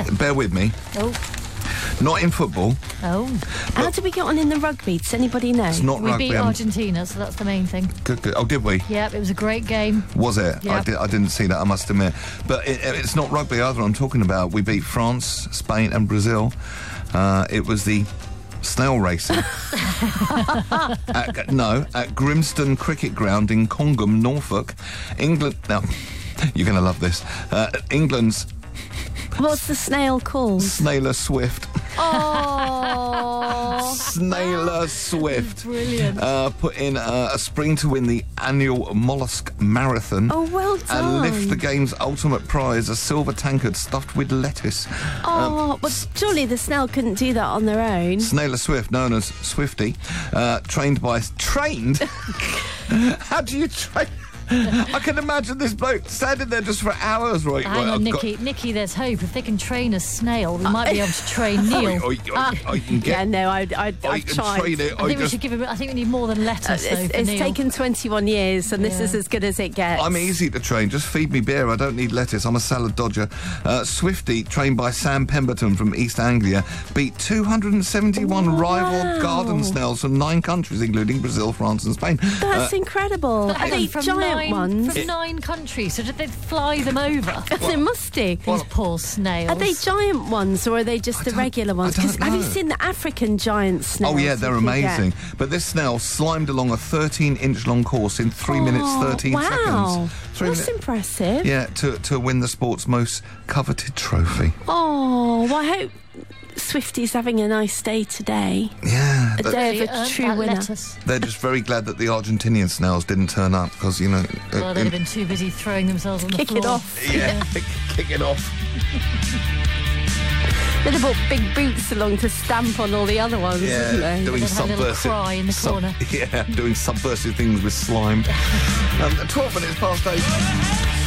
Bear with me. Oh. Not in football. Oh. How did we get on in the rugby? Does anybody know? It's not We rugby. beat Argentina, so that's the main thing. Good. Oh, did we? Yep, it was a great game. Was it? Yeah. I didn't see that, I must admit. But it's not rugby either I'm talking about. We beat France, Spain and Brazil. It was the snail racing. at Grimston Cricket Ground in Congham, Norfolk. England... Now, you're going to love this. England's What's the snail called? Snailer Swift. Oh. Snailer Swift. Brilliant. Put in a spring to win the annual Mollusk Marathon. Oh, well done. And lift the game's ultimate prize, a silver tankard stuffed with lettuce. Oh, but surely the snail couldn't do that on their own. Snailer Swift, known as Swifty, trained? How do you train? I can imagine this bloke standing there just for hours, right? Hang on, Nikki, there's hope. If they can train a snail, we might be able to train Neil. I can get... Yeah, no, I've I can tried. train it. I think we should give him... I think we need more than lettuce, though, for It's Neil. taken 21 years, and this is as good as it gets. I'm easy to train. Just feed me beer. I don't need lettuce. I'm a salad dodger. Swifty, trained by Sam Pemberton from East Anglia, beat 271 rival garden snails from 9 countries, including Brazil, France and Spain. That's incredible. Are they giant ones? From 9 countries, so did they fly them over? They must do. These poor snails. Are they giant ones, or are they just the regular ones? I don't Because have you know. seen the African giant snails? Oh, yeah, they're you can amazing. get? But this snail slimed along a 13-inch long course in 3 minutes, 13 wow. seconds. That's impressive. Yeah, to win the sport's most coveted trophy. Oh, well, I hope Swifty's having a nice day today. Yeah. A day of They a earned true that winner. lettuce. They're just very glad that the Argentinian snails didn't turn up because, you know... Well, they'd have been too busy throwing themselves on the Kick floor. it off. Yeah, kick it off. They'd have brought big boots along to stamp on all the other ones, wouldn't they? doing They'd have a little subversive... cry in the corner. Yeah, doing subversive things with slime. 12 minutes past 8.